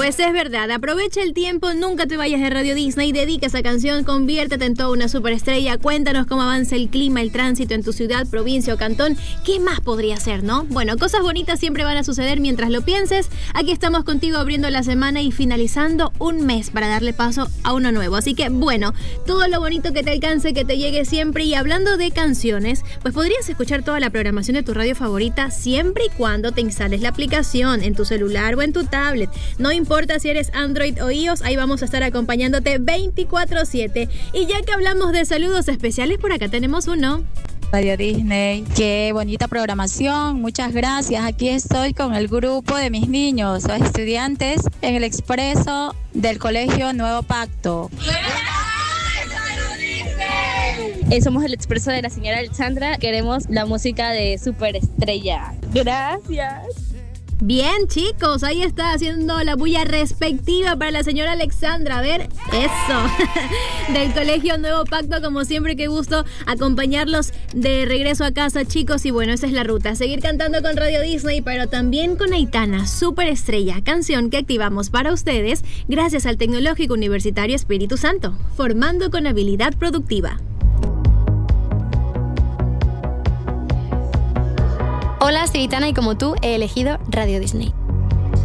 Pues es verdad, aprovecha el tiempo, nunca te vayas de Radio Disney, dedica esa canción, conviértete en toda una superestrella, cuéntanos cómo avanza el clima, el tránsito en tu ciudad, provincia o cantón, ¿qué más podría ser, no? Bueno, cosas bonitas siempre van a suceder mientras lo pienses, aquí estamos contigo abriendo la semana y finalizando un mes para darle paso a uno nuevo, así que bueno, todo lo bonito que te alcance, que te llegue siempre. Y hablando de canciones, pues podrías escuchar toda la programación de tu radio favorita siempre y cuando te instales la aplicación en tu celular o en tu tablet. No importa si eres Android o iOS, ahí vamos a estar acompañándote 24/7. Y ya que hablamos de saludos especiales, por acá tenemos uno. Radio Disney, qué bonita programación, muchas gracias. Aquí estoy con el grupo de mis niños o estudiantes en el expreso del Colegio Nuevo Pacto. Somos el expreso de la señora Alexandra, queremos la música de Superestrella. Gracias. Bien, chicos, ahí está haciendo la bulla respectiva para la señora Alexandra. A ver, eso. Del Colegio Nuevo Pacto, como siempre, qué gusto acompañarlos de regreso a casa, chicos. Y bueno, esa es la ruta. Seguir cantando con Radio Disney, pero también con Aitana, Superestrella, canción que activamos para ustedes gracias al Tecnológico Universitario Espíritu Santo, formando con habilidad productiva. Hola, soy Aitana y como tú he elegido Radio Disney.